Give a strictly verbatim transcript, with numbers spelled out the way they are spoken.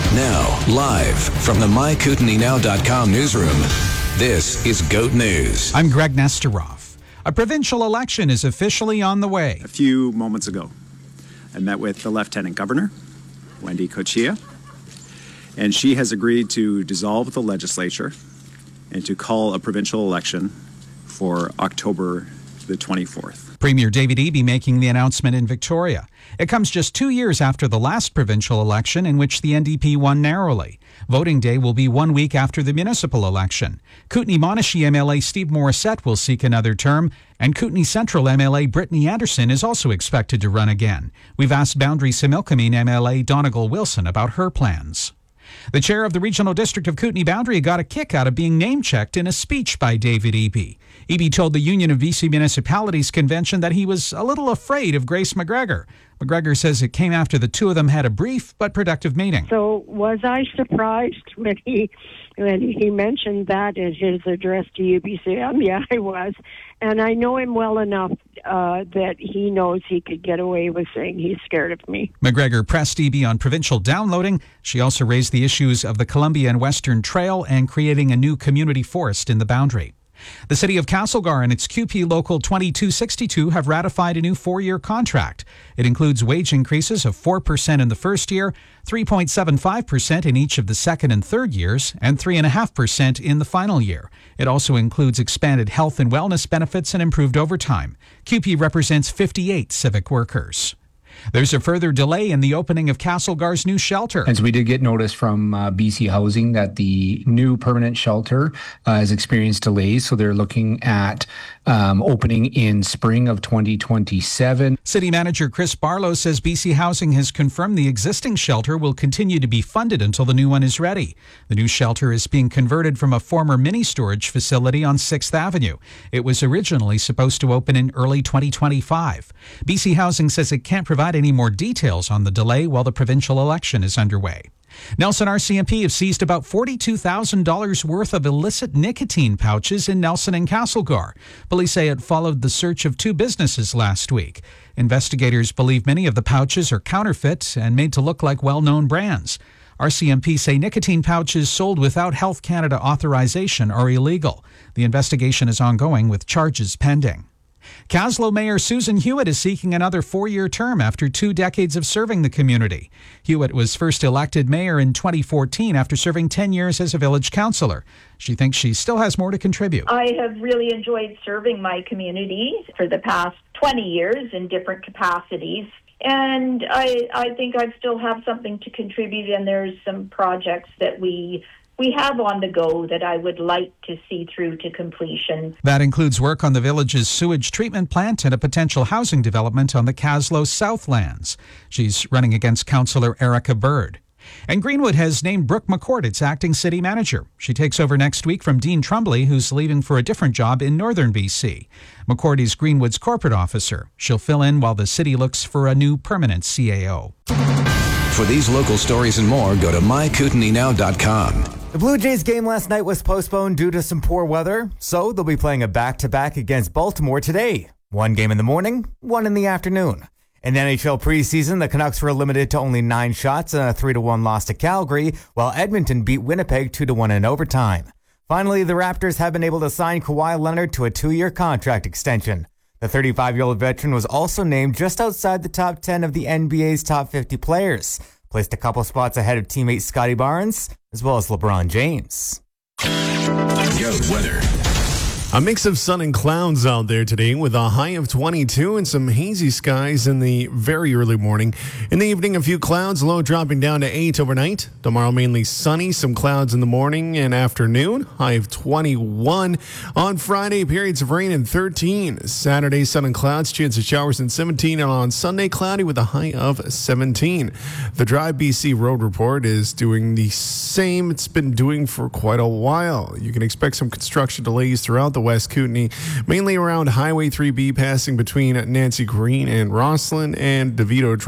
Now, live from the my kootenai now dot com newsroom, this is GOAT News. I'm Greg Nesteroff. A provincial election is officially on the way. A few moments ago, I met with the Lieutenant Governor, Wendy Cochia, and she has agreed to dissolve the legislature and to call a provincial election for October the twenty-fourth. Premier David Eby making the announcement in Victoria. It comes just two years after the last provincial election in which the N D P won narrowly. Voting day will be one week after the municipal election. Kootenay-Monashee M L A Steve Morissette will seek another term, and Kootenay Central M L A Brittany Anderson is also expected to run again. We've asked Boundary Similkameen M L A Donegal Wilson about her plans. The chair of the Regional District of Kootenay-Boundary got a kick out of being name-checked in a speech by David Eby. Eby told the Union of B C Municipalities convention that he was a little afraid of Grace McGregor. McGregor says it came after the two of them had a brief but productive meeting. So was I surprised when he when he mentioned that in his address to U B C M? Yeah, I was. And I know him well enough uh, that he knows he could get away with saying he's scared of me. McGregor pressed Eby on provincial downloading. She also raised the issues of the Columbia and Western Trail and creating a new community forest in the Boundary. The City of Castlegar and its Q P Local twenty-two sixty-two have ratified a new four-year contract. It includes wage increases of four percent in the first year, three point seven five percent in each of the second and third years, and three point five percent in the final year. It also includes expanded health and wellness benefits and improved overtime. Q P represents fifty-eight civic workers. There's a further delay in the opening of Castlegar's new shelter. And so we did get notice from uh, B C Housing that the new permanent shelter uh, has experienced delays. So they're looking at um, opening in spring of twenty twenty-seven. City Manager Chris Barlow says B C Housing has confirmed the existing shelter will continue to be funded until the new one is ready. The new shelter is being converted from a former mini storage facility on sixth Avenue. It was originally supposed to open in early twenty twenty-five. B C Housing says it can't provide any more details on the delay while the provincial election is underway. Nelson R C M P have seized about forty-two thousand dollars worth of illicit nicotine pouches in Nelson and Castlegar. Police say it followed the search of two businesses last week. Investigators believe many of the pouches are counterfeit and made to look like well-known brands. R C M P say nicotine pouches sold without Health Canada authorization are illegal. The investigation is ongoing with charges pending. Kaslo Mayor Susan Hewitt is seeking another four-year term after two decades of serving the community. Hewitt was first elected mayor in twenty fourteen after serving ten years as a village councillor. She thinks she still has more to contribute. I have really enjoyed serving my community for the past twenty years in different capacities. And I, I think I still have something to contribute, and there's some projects that we we have on the go that I would like to see through to completion. That includes work on the village's sewage treatment plant and a potential housing development on the Kaslo Southlands. She's running against Councillor Erica Bird. And Greenwood has named Brooke McCord its acting city manager. She takes over next week from Dean Trumbly, who's leaving for a different job in northern B C. McCord is Greenwood's corporate officer. She'll fill in while the city looks for a new permanent C A O. For these local stories and more, go to my kootenai now dot com. The Blue Jays game last night was postponed due to some poor weather, so they'll be playing a back-to-back against Baltimore today. One game in the morning, one in the afternoon. In the N H L preseason, the Canucks were limited to only nine shots and a three to one loss to Calgary, while Edmonton beat Winnipeg two to one in overtime. Finally, the Raptors have been able to sign Kawhi Leonard to a two-year contract extension. The thirty-five-year-old veteran was also named just outside the top ten of the N B A's top fifty players, placed a couple spots ahead of teammate Scotty Barnes, as well as LeBron James. Goat weather. A mix of sun and clouds out there today with a high of twenty-two and some hazy skies in the very early morning. In the evening, a few clouds, low dropping down to eight overnight. Tomorrow, mainly sunny, some clouds in the morning and afternoon, high of twenty-one. On Friday, periods of rain and thirteen. Saturday, sun and clouds, chance of showers and seventeen. And on Sunday, cloudy with a high of seventeen. The Drive B C Road Report is doing the same it's been doing for quite a while. You can expect some construction delays throughout the West Kootenay, mainly around Highway three B passing between Nancy Green and Rosslyn and DeVito